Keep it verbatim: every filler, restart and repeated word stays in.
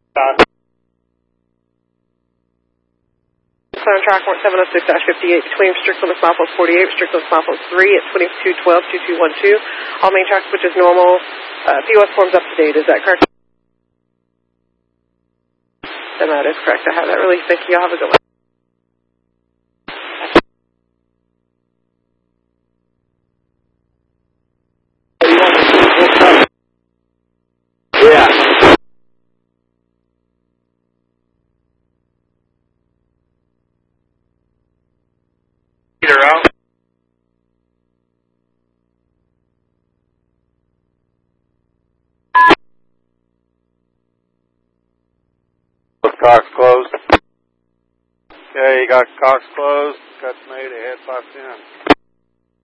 On track seven oh six fifty-eight between Strickland and Smallpost forty-eight, Strickland and Smallpost three at twenty-two twelve two two one two. All main track switches normal. Uh, P O S forms up to date. Is that correct? Then that is correct. I have that release. Thank you. Y'all have a good one. Yeah. Either out. Cox closed. Okay, you got Cox closed. Cuts made ahead five ten.